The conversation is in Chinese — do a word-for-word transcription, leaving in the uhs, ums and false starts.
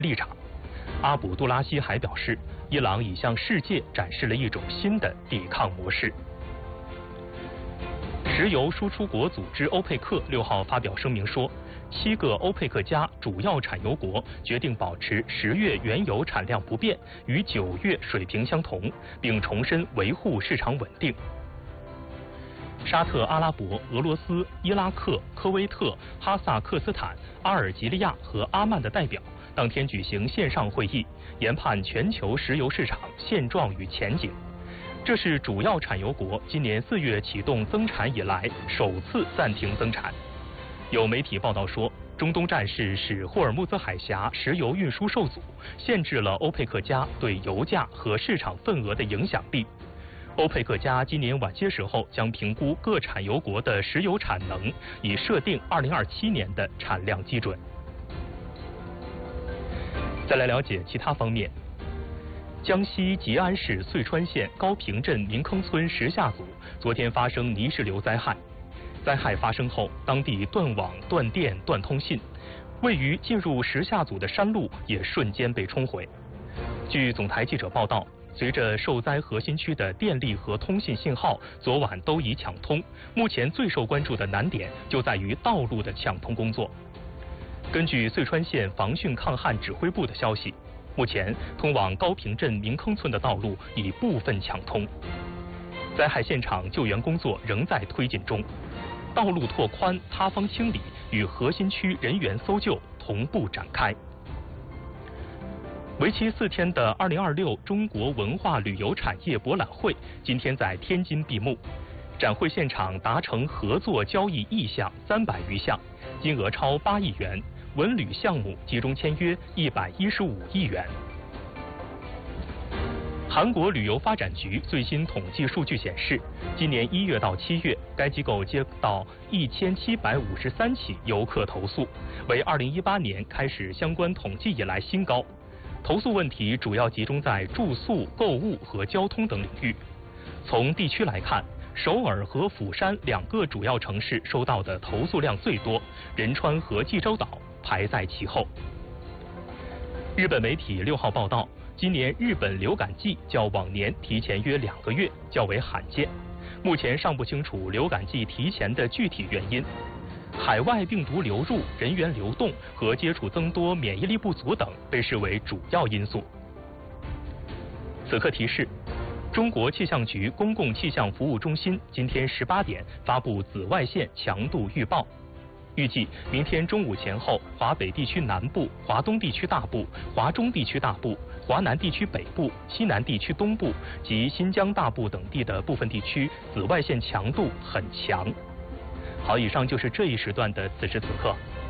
立场。阿卜杜拉希还表示，伊朗已向世界展示了一种新的抵抗模式。石油输出国组织欧佩克六号发表声明说，七个欧佩克加主要产油国决定保持十月原油产量不变，与九月水平相同，并重申维护市场稳定。沙特阿拉伯、俄罗斯、伊拉克、科威特、哈萨克斯坦、阿尔及利亚和阿曼的代表当天举行线上会议，研判全球石油市场现状与前景。这是主要产油国今年四月启动增产以来首次暂停增产。有媒体报道说，中东战事使霍尔木兹海峡石油运输受阻，限制了欧佩克加对油价和市场份额的影响力。欧佩克加今年晚些时候将评估各产油国的石油产能，以设定二零二七年的产量基准。再来了解其他方面。江西吉安市遂川县高坪镇民坑村石下组昨天发生泥石流灾害。灾害发生后，当地断网、断电、断通信，位于进入石下组的山路也瞬间被冲毁。据总台记者报道，随着受灾核心区的电力和通信信号昨晚都已抢通，目前最受关注的难点就在于道路的抢通工作。根据遂川县防汛抗旱指挥部的消息，目前通往高坪镇民坑村的道路已部分抢通，灾害现场救援工作仍在推进中，道路拓宽、塌方清理与核心区人员搜救同步展开。为期四天的二零二六中国文化旅游产业博览会今天在天津闭幕，展会现场达成合作交易意向三百余项，金额超八亿元。文旅项目集中签约一百一十五亿元。韩国旅游发展局最新统计数据显示，今年一月到七月，该机构接到一千七百五十三起游客投诉，为二零一八年开始相关统计以来新高。投诉问题主要集中在住宿、购物和交通等领域。从地区来看，首尔和釜山两个主要城市收到的投诉量最多，仁川和济州岛排在其后。日本媒体六号报道，今年日本流感季较往年提前约两个月，较为罕见。目前尚不清楚流感季提前的具体原因。海外病毒流入、人员流动和接触增多、免疫力不足等被视为主要因素。此刻提示：中国气象局公共气象服务中心今天十八点发布紫外线强度预报。预计明天中午前后，华北地区南部、华东地区大部、华中地区大部、华南地区北部、西南地区东部及新疆大部等地的部分地区紫外线强度很强。好，以上就是这一时段的此时此刻。